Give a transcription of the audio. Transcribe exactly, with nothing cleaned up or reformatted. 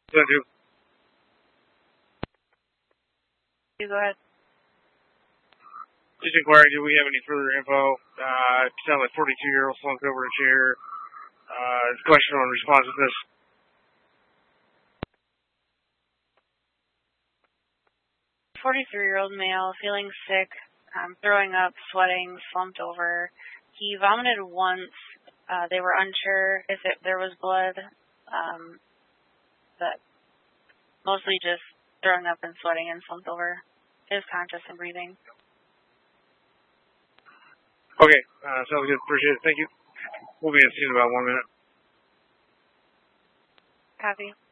So, do You go ahead. just inquire, do we have any further info? Uh, it sounds like forty-two-year-old slumped over a chair. Uh, question on responsiveness. forty-three-year-old male, feeling sick, um, throwing up, sweating, slumped over. He vomited once. Uh, they were unsure if it, there was blood, um, but mostly just throwing up and sweating and slumped over. Is conscious and breathing. Okay, uh, sounds good. Appreciate it. Thank you. We'll be in soon in about one minute. Copy.